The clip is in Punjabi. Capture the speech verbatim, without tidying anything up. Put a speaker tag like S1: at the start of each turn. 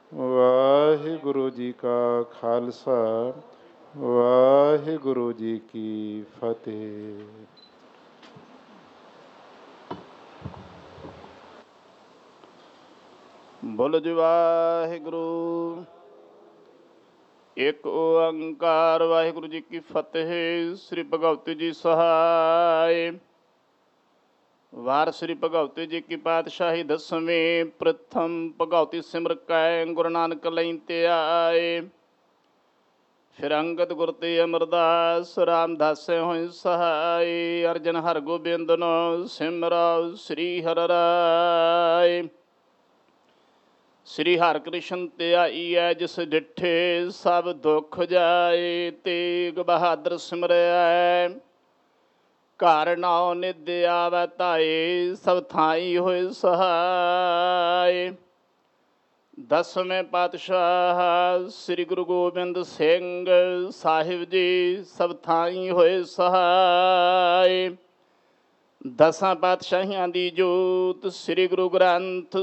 S1: ਵਾਹਿਗੁਰੂ ਜੀ ਕਾ ਖਾਲਸਾ, ਵਾਹਿਗੁਰੂ ਜੀ ਕੀ ਫਤਿਹ। ਬੋਲੋ ਜੀ ਵਾਹਿਗੁਰੂ। ਇੱਕ ਓੰਕਾਰ ਵਾਹਿਗੁਰੂ ਜੀ ਕੀ ਫਤਿਹ। ਸ੍ਰੀ ਭਗਵਤੀ ਜੀ ਸਹਾਇ। ਵਾਰ ਸ੍ਰੀ ਭਗਵਤੀ ਜੀ ਕੀ ਪਾਤਸ਼ਾਹੀ ਦਸਵੇਂ। ਪ੍ਰਥਮ ਭਗਵਤੀ ਸਿਮਰ ਕੈ ਗੁਰੂ ਨਾਨਕ ਲਈ ਤੇ ਆਏ। ਫਿਰ ਅੰਗਦ ਗੁਰ ਤੇ ਅਮਰਦਾਸ ਰਾਮਦਾਸੇ ਹੋਏ ਸਹਾਈ। ਅਰਜਨ ਹਰ ਗੋਬਿੰਦ ਨੋ ਸਿਮਰੋ ਸ੍ਰੀ ਹਰਿ ਰਾਏ। ਸ੍ਰੀ ਹਰਿ ਕ੍ਰਿਸ਼ਨ ਧਿਆਈਐ ਜਿਸ ਡਿਠੇ ਸਭ ਦੁੱਖ ਜਾਏ। ਤੇਗ ਬਹਾਦਰ ਸਿਮਰਿਐ ਘਰ ਨਾਉ ਨਿਧ ਆਵੈ ਧਾਏ। ਸਭ ਥਾਈ ਹੋਏ ਸਹਾਏ। ਦਸਵੇਂ ਪਾਤਸ਼ਾਹ ਸ੍ਰੀ ਗੁਰੂ ਗੋਬਿੰਦ ਸਿੰਘ ਸਾਹਿਬ ਜੀ ਸਭ ਥਾਈ ਹੋਏ ਸਹਾਏ। ਦਸਾਂ ਪਾਤਸ਼ਾਹੀਆਂ ਦੀ ਜੋਤ ਸ੍ਰੀ ਗੁਰੂ ਗ੍ਰੰਥ